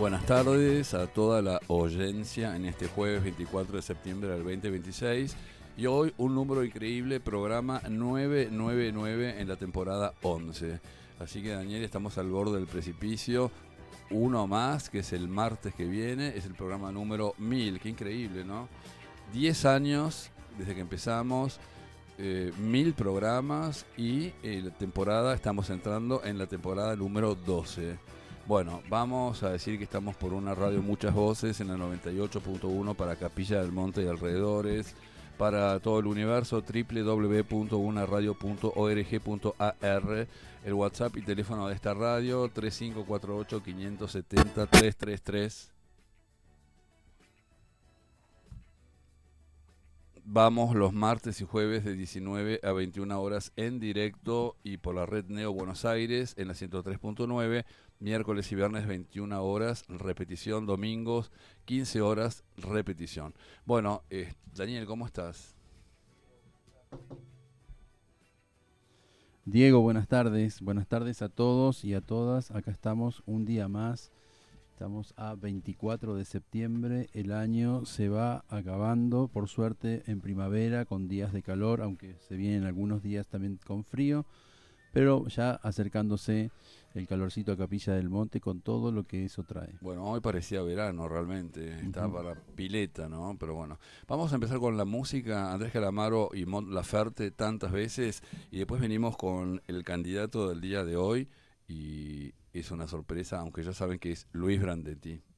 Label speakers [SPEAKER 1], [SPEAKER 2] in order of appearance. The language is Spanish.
[SPEAKER 1] Buenas tardes a toda la audiencia en este jueves 24 de septiembre del 2026 y hoy un número increíble, programa 999 en la temporada 11. Así que Daniel, estamos al borde del precipicio, uno más, que es el martes que viene, es el programa número 1000, qué increíble, ¿no? 10 años desde que empezamos, 1000 programas y la temporada, estamos entrando en la temporada número 12. Bueno, vamos a decir que estamos por una radio Muchas Voces en la 98.1 para Capilla del Monte y alrededores, para todo el universo, www.unaradio.org.ar, el WhatsApp y teléfono de esta radio, 3548-570-333. Vamos los martes y jueves de 19 a 21 horas en directo y por la red Neo Buenos Aires en la 103.9, miércoles y viernes 21 horas, repetición, domingos 15 horas, repetición. Bueno, Daniel, ¿cómo estás?
[SPEAKER 2] Diego, buenas tardes a todos y a todas. Acá estamos un día más. Estamos a 24 de septiembre, el año se va acabando, por suerte en primavera, con días de calor, aunque se vienen algunos días también con frío, pero ya acercándose el calorcito a Capilla del Monte con todo lo que eso trae.
[SPEAKER 1] Bueno, hoy parecía verano realmente, estaba para pileta, ¿no? Pero bueno, vamos a empezar con la música, Andrés Calamaro y Mon Laferte tantas veces, y después venimos con el candidato del día de hoy, y es una sorpresa, aunque ya saben que es Luis Brandetti.